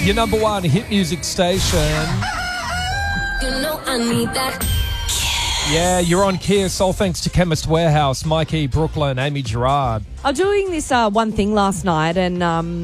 your number one hit music station. You know I need that. Yeah, you're on Kiss. All thanks to Chemist Warehouse, Mikey, Brooklyn, Amy Gerard. I was doing this one thing last night, and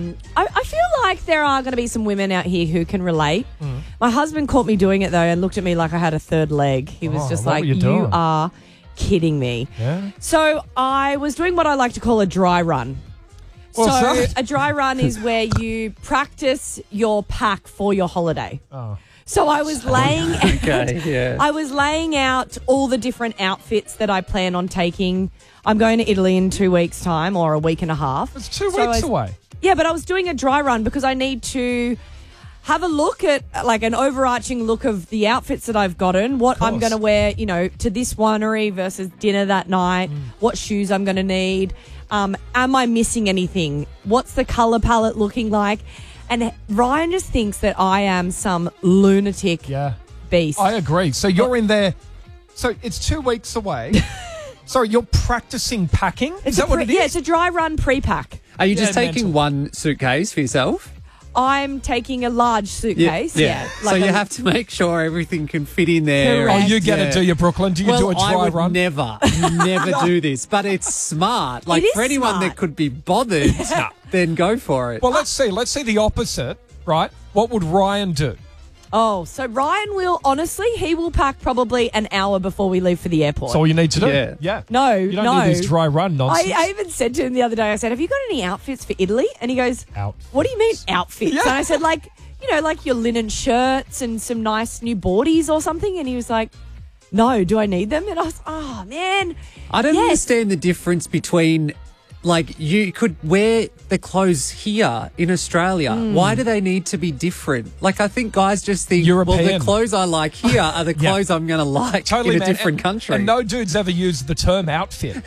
I feel like there are going to be some women out here who can relate. My husband caught me doing it, though, and looked at me like I had a third leg. He was just what like, were you doing? you are kidding me. Yeah. So I was doing what I like to call a dry run. What's that? A dry run is where you practice your pack for your holiday. Oh. So I was laying yeah. I was laying out all the different outfits that I plan on taking. I'm going to Italy in 2 weeks' time, or a week and a half. It's 2 weeks away. Yeah, but I was doing a dry run because I need to have a look at, like, an overarching look of the outfits that I've gotten, what I'm going to wear, to this winery versus dinner that night, what shoes I'm going to need. Am I missing anything? What's the colour palette looking like? And Ryan just thinks that I am some lunatic beast. I agree. So you're in there. So it's 2 weeks away. Sorry, you're practicing packing? Is that what it is? Yeah, it's a dry run pre-pack. Are you just taking one suitcase for yourself? I'm taking a large suitcase. Yeah. So you have to make sure everything can fit in there. Correct. Oh, you get it, do you, Brooklyn? Do you do a dry I would run? never do this, but it's smart. Like, is for anyone smart. that could be bothered, then go for it. Well, let's see. Let's see the opposite, right? What would Ryan do? Oh, so Ryan will, honestly, he will pack probably an hour before we leave for the airport. That's all you need to do. Yeah. No, You don't need this dry run nonsense. I even said to him the other day, I said, have you got any outfits for Italy? And he goes, Outfits. what do you mean outfits? Yeah. And I said, like your linen shirts and some nice new boardies or something. And he was like, no, do I need them? And I was, oh, man. I don't understand the difference between, like, you could wear the clothes here in Australia. Why do they need to be different? Like, I think guys just think, well, European. the clothes I like here are the clothes I'm going to like in a man. different country. And no dude's ever used the term outfit.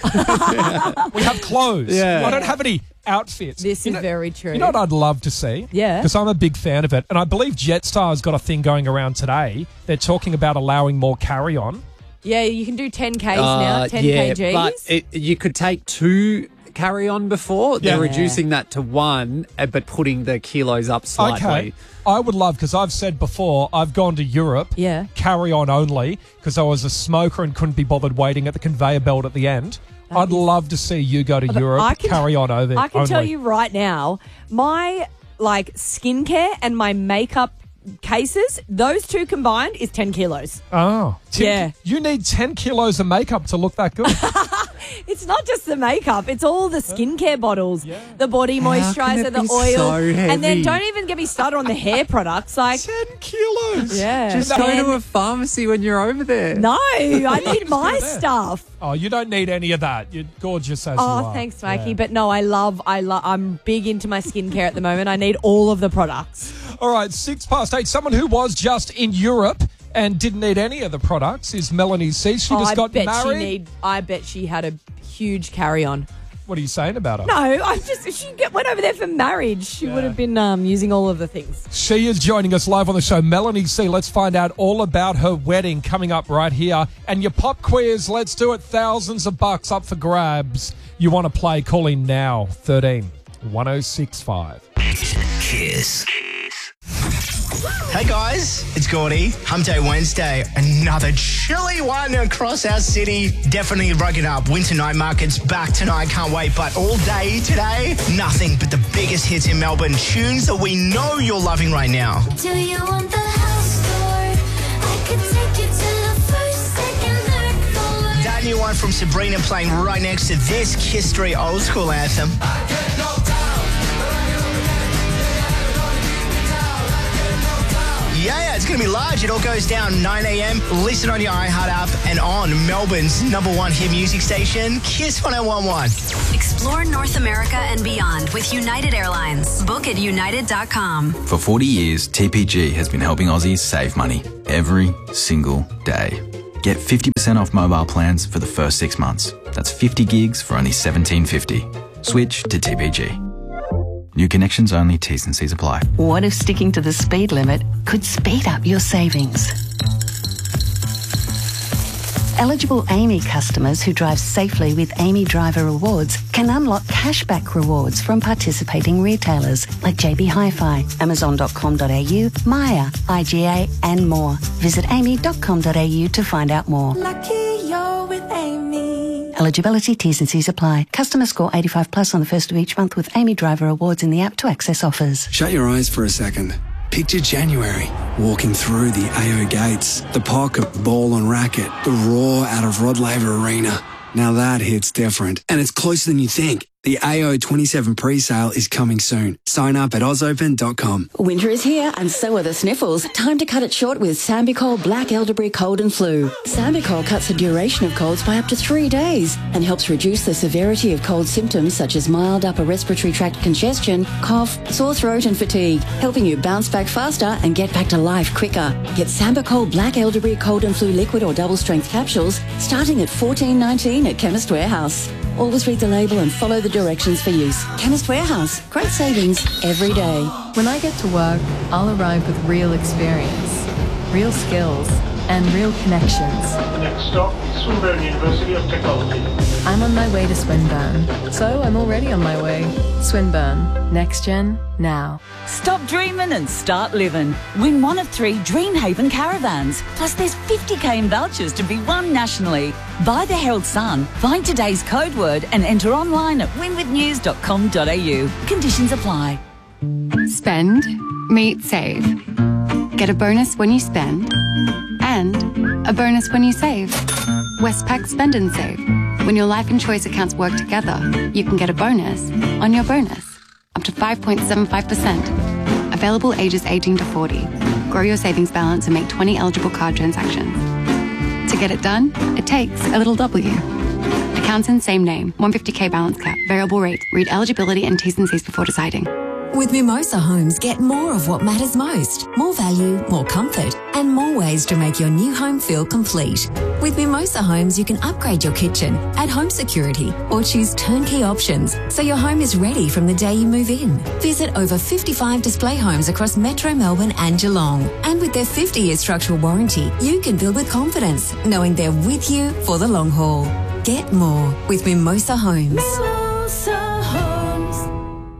We have clothes. Yeah. I don't have any outfits. This is very true. You know what I'd love to see? Yeah. Because I'm a big fan of it. And I believe Jetstar's got a thing going around today. They're talking about allowing more carry-on. Yeah, you can do 10 Ks now, 10 kgs. But you could take 2 carry-on before. They're reducing that to 1, but putting the kilos up slightly. Okay. I would love, because I've said before, I've gone to Europe, carry on only, because I was a smoker and couldn't be bothered waiting at the conveyor belt at the end. I'd love to see you go to Europe, carry on over I can only. tell you right now, my skincare and my makeup cases, those two combined is 10 kilos. Oh. Yeah. You need 10 kilos of makeup to look that good. It's not just the makeup, it's all the skincare bottles, the body moisturizer, it the be oil. so And then heavy? don't even get me started on the hair products. Like, 10 kilos. yeah. Just go to a pharmacy when you're over there. No, I need my go there. stuff. Oh, you don't need any of that. You're gorgeous as you Oh, are. thanks, Mikey. Yeah. But no, I'm big into my skincare at the moment. I need all of the products. All right, 8:06. Someone who was just in Europe and didn't need any of the products is Melanie C. She just got married. I bet she had a huge carry-on. What are you saying about her? No, she went over there for marriage. She would have been using all of the things. She is joining us live on the show. Melanie C. Let's find out all about her wedding coming up right here. And your pop quiz, let's do it. Thousands of bucks up for grabs. You want to play? Call in now. 13 1065. Kiss. Hey guys, it's Gordy. Hump Day Wednesday. Another chilly one across our city. Definitely rug it up. Winter night market's back tonight. Can't wait. But all day today, nothing but the biggest hits in Melbourne. Tunes that we know you're loving right now. Do you want the house tour? I could take you to the first, second, third floor. That new one from Sabrina playing right next to this Kiss 3 old school anthem. Yeah, it's going to be large. It all goes down 9 a.m. Listen on your iHeart app and on Melbourne's #1 hit music station, Kiss 101.1. Explore North America and beyond with United Airlines. Book at united.com. For 40 years, TPG has been helping Aussies save money every single day. Get 50% off mobile plans for the first 6 months. That's 50 gigs for only $17.50. Switch to TPG. New connections only, T's and C's apply. What if sticking to the speed limit could speed up your savings? Eligible Amy customers who drive safely with Amy Driver Rewards can unlock cashback rewards from participating retailers like JB Hi-Fi, Amazon.com.au, Maya, IGA and more. Visit amy.com.au to find out more. Lucky you're with Amy. Eligibility, T's and C's apply. Customer score 85 plus on the first of each month with Amy Driver Awards in the app to access offers. Shut your eyes for a second. Picture January, walking through the AO gates, the pocket, ball and racket, the roar out of Rod Laver Arena. Now that hits different, and it's closer than you think. The AO 27 pre-sale is coming soon. Sign up at ozopen.com. Winter is here and so are the sniffles. Time to cut it short with Sambicol Black Elderberry Cold and Flu. Sambicol cuts the duration of colds by up to 3 days and helps reduce the severity of cold symptoms such as mild upper respiratory tract congestion, cough, sore throat and fatigue, helping you bounce back faster and get back to life quicker. Get Sambicol Black Elderberry Cold and Flu liquid or double strength capsules starting at $14.19 at Chemist Warehouse. Always read the label and follow the directions for use. Chemist Warehouse. Great savings every day. When I get to work, I'll arrive with real experience, real skills, and real connections. Next stop, Swinburne University of Technology. I'm on my way to Swinburne, so I'm already on my way. Swinburne. Next Gen, now. Stop dreaming and start living. Win one of 3 Dreamhaven caravans. Plus there's 50k in vouchers to be won nationally. Buy the Herald Sun, find today's code word and enter online at winwithnews.com.au. Conditions apply. Spend, meet, save. Get a bonus when you spend and a bonus when you save. Westpac Spend and Save. When your life and choice accounts work together, you can get a bonus on your bonus. Up to 5.75%. Available ages 18 to 40. Grow your savings balance and make 20 eligible card transactions. To get it done, it takes a little W. Accounts in same name. 150k balance cap. Variable rate. Read eligibility and T's and C's before deciding. With Mimosa Homes, get more of what matters most. More value, more comfort, and more ways to make your new home feel complete. With Mimosa Homes, you can upgrade your kitchen, add home security, or choose turnkey options so your home is ready from the day you move in. Visit over 55 display homes across Metro Melbourne and Geelong. And with their 50-year structural warranty, you can build with confidence, knowing they're with you for the long haul. Get more with Mimosa Homes. Mimosa Homes.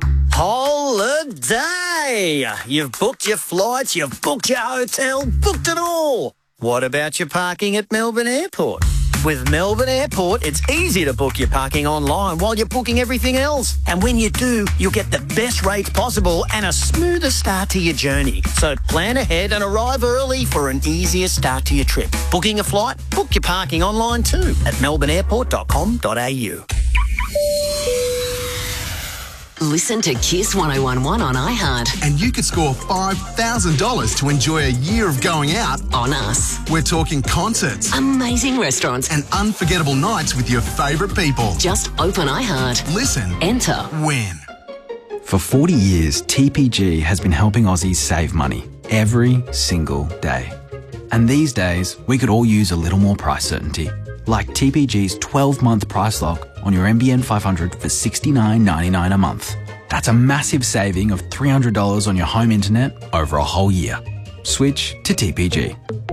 Holiday! You've booked your flights, you've booked your hotel, booked it all. What about your parking at Melbourne Airport? With Melbourne Airport, it's easy to book your parking online while you're booking everything else. And when you do, you'll get the best rates possible and a smoother start to your journey. So plan ahead and arrive early for an easier start to your trip. Booking a flight? Book your parking online too at melbourneairport.com.au. Listen to Kiss 1011 on iHeart. And you could score $5,000 to enjoy a year of going out on us. We're talking concerts, amazing restaurants, and unforgettable nights with your favourite people. Just open iHeart. Listen. Enter. Win. For 40 years, TPG has been helping Aussies save money every single day. And these days, we could all use a little more price certainty. Like TPG's 12-month price lock on your NBN 500 for $69.99 a month. That's a massive saving of $300 on your home internet over a whole year. Switch to TPG.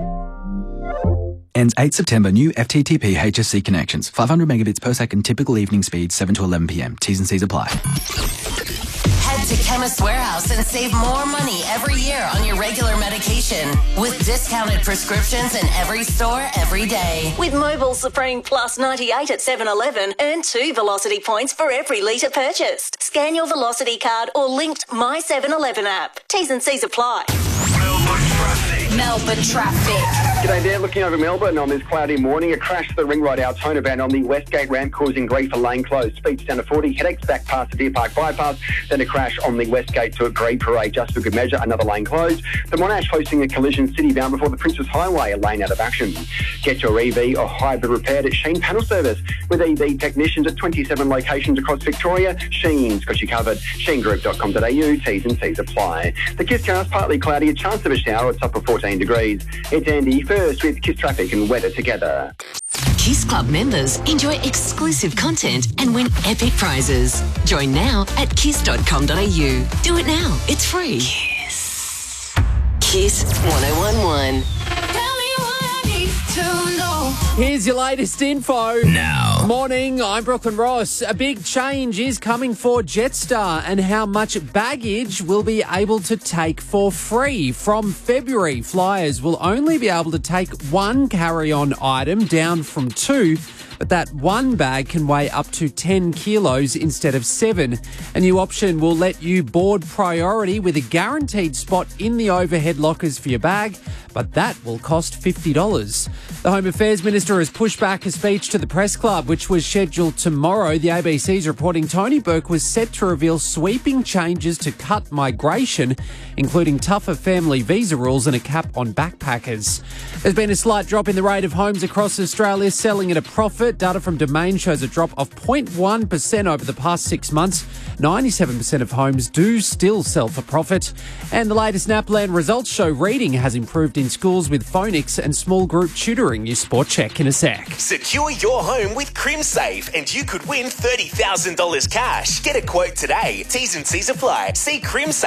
Ends 8 September. New FTTP HSC connections. 500 megabits per second. Typical evening speed 7 to 11 p.m. T's and C's apply. Head to Chemist Warehouse and save more money every year on your regular medication with discounted prescriptions in every store every day. With Mobile Supreme Plus 98 at 7-Eleven, earn 2 Velocity points for every litre purchased. Scan your Velocity card or linked My 7-Eleven app. T's and C's apply. Melbourne traffic. G'day there, looking over Melbourne on this cloudy morning. A crash to the Ring Road Altona van on the Westgate ramp causing Griefer Lane closed. Speeds down to 40, headaches back past the Deer Park bypass, then a crash on the Westgate to Green Parade just for good measure, another lane closed. The Monash hosting a collision city-bound before the Princess Highway, a lane out of action. Get your EV or hybrid repaired at Sheen Panel Service with EV technicians at 27 locations across Victoria. Sheen's got you covered. sheengroup.com.au, T's and C's apply. The Kiss car is partly cloudy, a chance of a shower, it's up to 14 degrees. It's Andy first with Kiss Traffic and weather together. Kiss Club members enjoy exclusive content and win epic prizes. Join now at kiss.com.au. Do it now. It's free. Kiss 1011. Tell me what I need to know. Here's your latest info. Now. Morning, I'm Brooklyn Ross. A big change is coming for Jetstar and how much baggage we'll be able to take for free. From February, flyers will only be able to take one carry-on item down from 2, but that one bag can weigh up to 10 kilos instead of 7. A new option will let you board priority with a guaranteed spot in the overhead lockers for your bag, but that will cost $50. The Home Affairs Minister has pushed back a speech to the Press Club, which was scheduled tomorrow. The ABC's reporting Tony Burke was set to reveal sweeping changes to cut migration, including tougher family visa rules and a cap on backpackers. There's been a slight drop in the rate of homes across Australia selling at a profit. Data from Domain shows a drop of 0.1% over the past 6 months. 97% of homes do still sell for profit. And the latest NAPLAN results show reading has improved in schools with phonics and small group tutoring. Your sport check in a sec. Secure your home with CrimSafe and you could win $30,000 cash. Get a quote today. T's and C's apply. See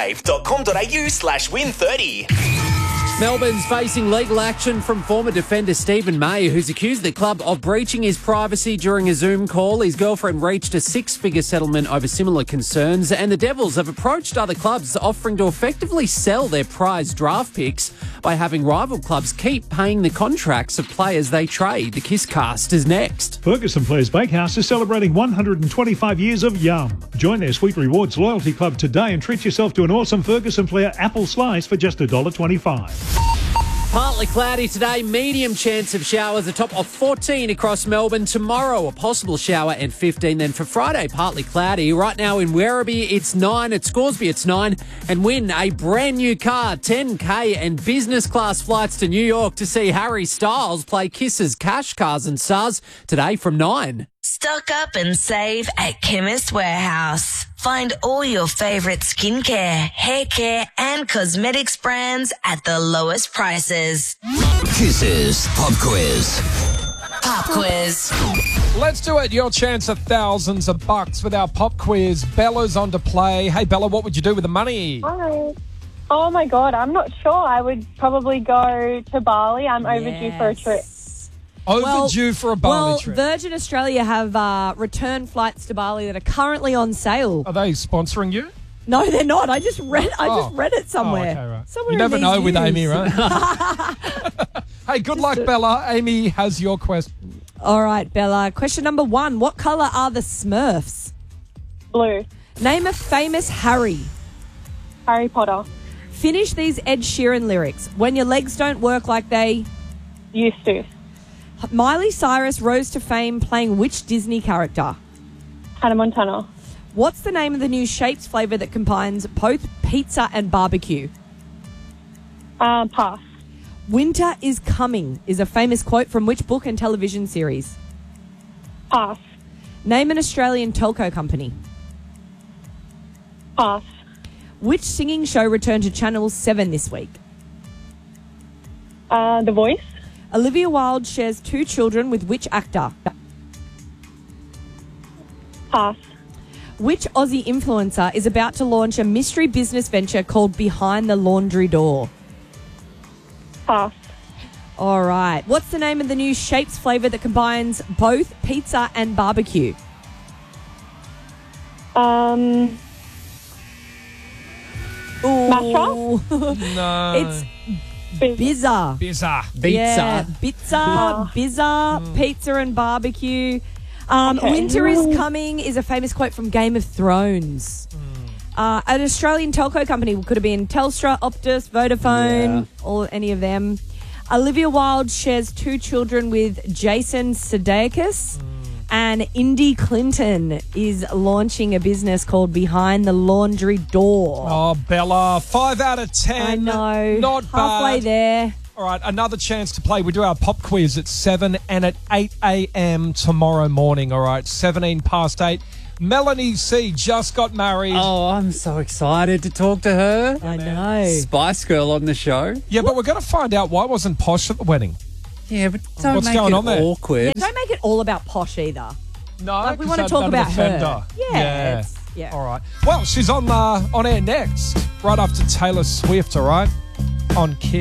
crimsafe.com.au/win30. Melbourne's facing legal action from former defender Stephen May, who's accused the club of breaching his privacy during a Zoom call. His girlfriend reached a 6-figure settlement over similar concerns, and the Devils have approached other clubs offering to effectively sell their prized draft picks by having rival clubs keep paying the contracts of players they trade. The Kisscast is next. Ferguson Players Bakehouse is celebrating 125 years of Yum. Join their Sweet Rewards loyalty club today and treat yourself to an awesome Ferguson Player apple slice for just $1.25. Partly cloudy today, medium chance of showers, a top of 14 across Melbourne. Tomorrow, a possible shower and 15. Then for Friday, partly cloudy. Right now in Werribee, it's 9. At Scoresby, it's 9. And win a brand new car, 10K and business class flights to New York to see Harry Styles play Kiss's Cash Cars and Stars today from 9. Stock up and save at Chemist Warehouse. Find all your favourite skincare, hair care and cosmetics brands at the lowest prices. Kisses Pop Quiz. Pop quiz. Let's do it. Your chance at thousands of bucks with our pop quiz. Bella's on to play. Hey, Bella, what would you do with the money? Hi. Oh, my God. I'm not sure. I would probably go to Bali. I'm overdue for a trip. Overdue for a Bali trip. Virgin Australia have return flights to Bali that are currently on sale. Are they sponsoring you? No, they're not. I just read it somewhere. Oh, okay, right. Somewhere you never in know these with news. Amy, right? Hey, good luck, Bella. Amy has your question. All right, Bella. Question number 1. What colour are the Smurfs? Blue. Name a famous Harry. Harry Potter. Finish these Ed Sheeran lyrics. When your legs don't work like they used to. Miley Cyrus rose to fame playing which Disney character? Hannah Montana. What's the name of the new Shapes flavour that combines both pizza and barbecue? Pass. Winter is coming is a famous quote from which book and television series? Pass. Name an Australian telco company. Pass. Which singing show returned to Channel 7 this week? The Voice. Olivia Wilde shares 2 children with which actor? Pass. Which Aussie influencer is about to launch a mystery business venture called Behind the Laundry Door? Pass. All right. What's the name of the new Shapes flavour that combines both pizza and barbecue? Mashup? No. It's Bizza. Bizza. Yeah, Bizza, pizza and barbecue. Winter is coming is a famous quote from Game of Thrones. An Australian telco company could have been Telstra, Optus, Vodafone, or any of them. Olivia Wilde shares 2 children with Jason Sudeikis. And Indy Clinton is launching a business called Behind the Laundry Door. Oh, Bella, 5 out of 10. I know. Not halfway bad. there. All right, another chance to play. We do our pop quiz at 7 and at 8 a.m. tomorrow morning. All right, 17 past 8. Melanie C. just got married. Oh, I'm so excited to talk to her. I know. Spice Girl on the show. Yeah, but we're going to find out why wasn't Posh at the wedding. Yeah, but don't What's make going it on there? awkward. Yeah, don't make it all about Posh either. No, Like, we 'cause want to that- talk that'd about offend her. her. Yeah. Yeah. All right. Well, she's on air next, right after Taylor Swift, all right, on Kiss.